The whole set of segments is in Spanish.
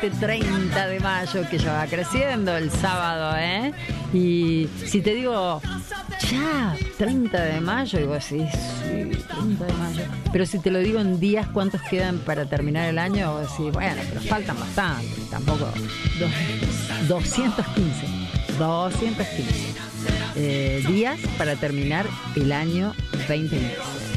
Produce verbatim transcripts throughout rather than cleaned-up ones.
treinta de mayo, que ya va creciendo el sábado, ¿eh? Y si te digo, ya, treinta de mayo, y vos decís, sí, treinta de mayo. Pero si te lo digo en días, ¿cuántos quedan para terminar el año? Vos decís, bueno, pero faltan bastante, tampoco, dos, doscientos quince, doscientos quince eh, días para terminar el año veinte veinte.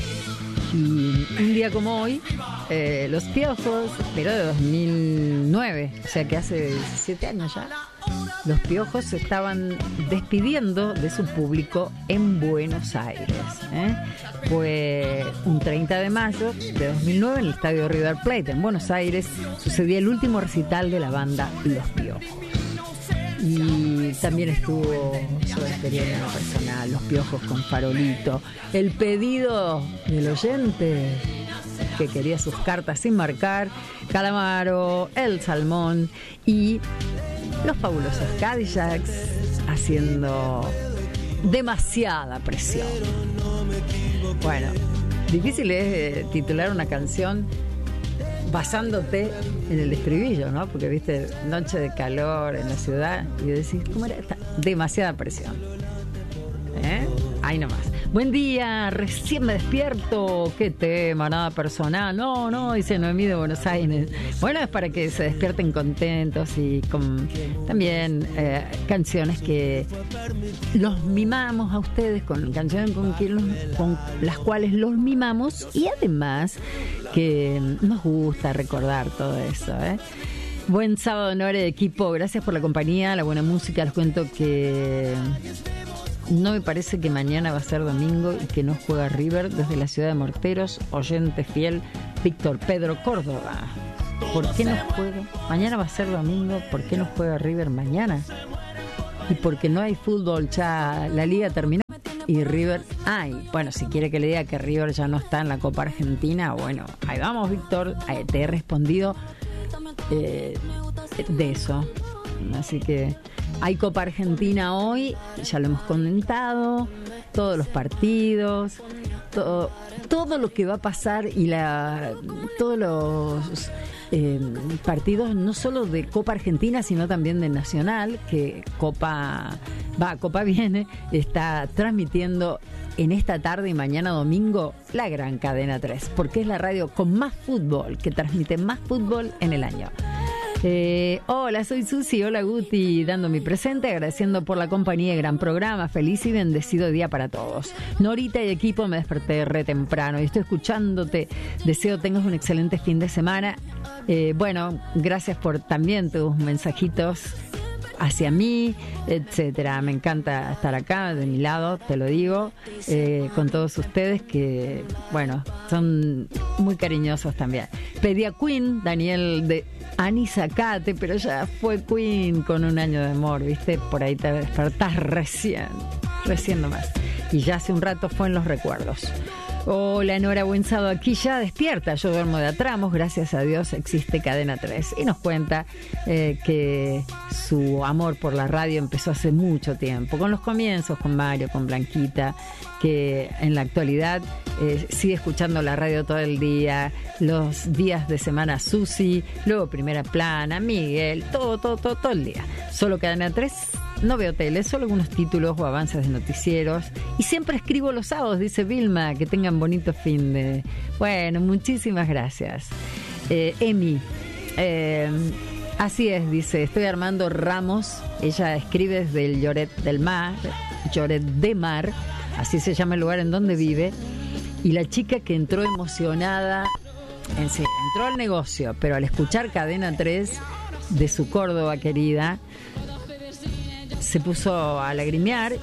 Y un día como hoy, eh, Los Piojos, pero de dos mil nueve, o sea que hace diecisiete años ya, Los Piojos se estaban despidiendo de su público en Buenos Aires, ¿eh? Fue un treinta de mayo de dos mil nueve en el estadio River Plate, en Buenos Aires, sucedía el último recital de la banda Los Piojos. Y también estuvo su experiencia personal, Los Piojos con Farolito, el pedido del oyente que quería sus cartas sin marcar, Calamaro, El Salmón y los fabulosos Cadillacs haciendo Demasiada Presión. Bueno, difícil es titular una canción basándote en el estribillo, ¿no? Porque, viste, noche de calor en la ciudad y decís, ¿cómo era esta? Demasiada presión. ¿Eh? Ahí nomás. Buen día, recién me despierto. ¿Qué tema? Nada personal. No, no, dice Noemí de Buenos Aires. Bueno, es para que se despierten contentos y con también eh, canciones que los mimamos a ustedes, con canciones con, que los, con las cuales los mimamos y además que nos gusta recordar todo eso, ¿eh? Buen sábado en hora de equipo. Gracias por la compañía, la buena música. Les cuento que no me parece que mañana va a ser domingo y que no juega River. Desde la ciudad de Morteros, oyente fiel, Víctor Pedro Córdoba. ¿Por qué no juega? Mañana va a ser domingo. ¿Por qué no juega River mañana? Y porque no hay fútbol, ya la liga terminó y River hay. Bueno, si quiere que le diga que River ya no está en la Copa Argentina, bueno, ahí vamos, Víctor. Te he respondido eh, de eso. Así que hay Copa Argentina hoy, ya lo hemos comentado, todos los partidos, todo, todo lo que va a pasar y la todos los eh, partidos, no solo de Copa Argentina, sino también de Nacional, que Copa va, Copa viene, está transmitiendo en esta tarde y mañana domingo la gran Cadena tres, porque es la radio con más fútbol, que transmite más fútbol en el año. Eh, hola, soy Susi, hola Guti, dando mi presente, agradeciendo por la compañía y gran programa, feliz y bendecido día para todos. Norita y equipo, me desperté re temprano y estoy escuchándote, deseo tengas un excelente fin de semana. Eh, bueno, gracias por también tus mensajitos hacia mí, etcétera. Me encanta estar acá de mi lado, te lo digo, eh, con todos ustedes que, bueno, son muy cariñosos también. Pedí a Queen, Daniel de Anizacate, pero ya fue Queen con Un Año de Amor, ¿viste? Por ahí te despertás recién, recién nomás. Y ya hace un rato fue en Los Recuerdos. Hola Nora, buen sábado, aquí ya despierta, yo duermo de atramos, gracias a Dios existe Cadena tres. Y nos cuenta eh, que su amor por la radio empezó hace mucho tiempo, con los comienzos, con Mario, con Blanquita, que en la actualidad eh, sigue escuchando la radio todo el día, los días de semana Susi, luego Primera Plana, Miguel, todo, todo, todo, todo el día. Solo Cadena tres. No veo tele, solo algunos títulos o avances de noticieros. Y siempre escribo los sábados, dice Vilma. Que tengan bonito fin de... Bueno, muchísimas gracias. Eh, Emi, eh, así es, dice, estoy armando ramos. Ella escribe desde el Lloret del Mar, Lloret de Mar, así se llama el lugar en donde vive. Y la chica que entró emocionada, en serio, entró al negocio, pero al escuchar Cadena tres de su Córdoba querida, se puso a lagrimear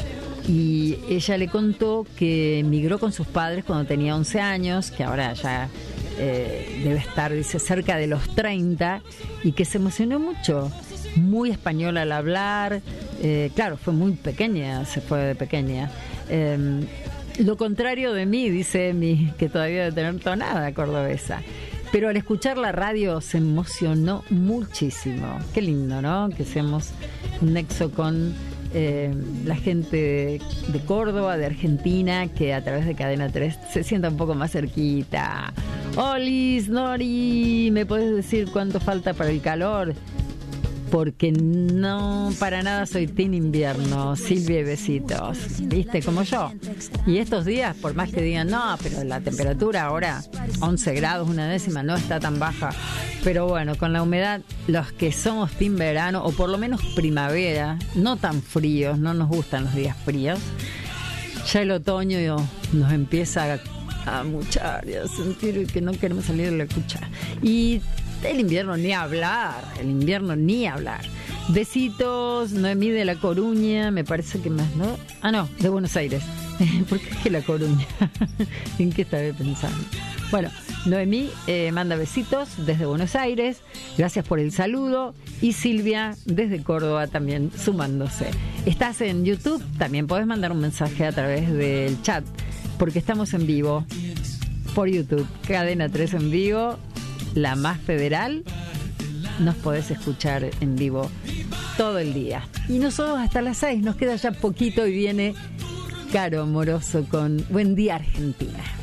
y ella le contó que emigró con sus padres cuando tenía once años, que ahora ya eh, debe estar, dice, cerca de los treinta, y que se emocionó mucho, muy española al hablar, eh, claro, fue muy pequeña, se fue de pequeña. Eh, lo contrario de mí, dice Emi, que todavía debe tener tonada cordobesa. Pero al escuchar la radio se emocionó muchísimo. Qué lindo, ¿no? Que seamos un nexo con eh, la gente de, de Córdoba, de Argentina, que a través de Cadena tres se sienta un poco más cerquita. Olis, Nori, ¿me podés decir cuánto falta para el calor? Porque no, para nada soy team invierno. Silvia, besitos. ¿Viste? Como yo. Y estos días, por más que digan, no, pero la temperatura ahora, once grados, una décima, no está tan baja. Pero bueno, con la humedad, los que somos team verano, o por lo menos primavera, no tan fríos, no nos gustan los días fríos, ya el otoño nos empieza a, a muchar y a sentir que no queremos salir de la cuchara. Y el invierno ni hablar, el invierno ni hablar. Besitos, Noemí de La Coruña, me parece que más, ¿no? Ah, no, de Buenos Aires. ¿Por qué es que La Coruña? ¿En qué estaba pensando? Bueno, Noemí eh, manda besitos desde Buenos Aires, gracias por el saludo. Y Silvia desde Córdoba también sumándose. Estás en YouTube, también podés mandar un mensaje a través del chat, porque estamos en vivo por YouTube, Cadena tres en vivo. La más federal, nos podés escuchar en vivo todo el día. Y nosotros hasta las seis, nos queda ya poquito y viene Caro Moroso con Buen Día Argentina.